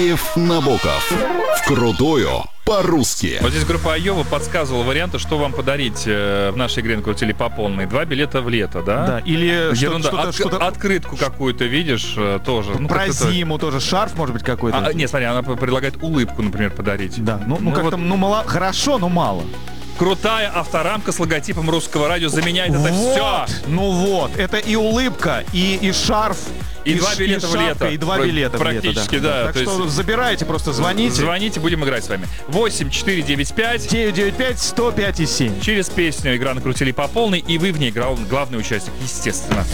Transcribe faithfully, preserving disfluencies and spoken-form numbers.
Набоков. Вкрутую по-русски. Вот здесь группа Айова подсказывала варианты, что вам подарить э, в нашей игре «Накрутили по полной». Два билета в лето, да? Да, или Ерунда. что-то, От- что-то Открытку какую-то видишь э, тоже. Ну, про как-то- зиму тоже, шарф, может быть, какой-то. А, нет, смотри, она предлагает улыбку, например, подарить. Да, ну, ну, Ну как-то, вот- ну, мало, хорошо, но мало. Крутая авторамка с логотипом русского радио заменяет это все. Вот, ну вот, это и улыбка, и, и шарф, И два ш- билета в шапка, лето. и два Пр- билета в лето, практически, да, Так то что есть- забирайте, просто звоните. Звоните, будем играть с вами. восемь четыре девять пять. девять девять пять сто пять и семь. Через песню игра «Накрутили по полной», и вы в ней играл главный участник, естественно.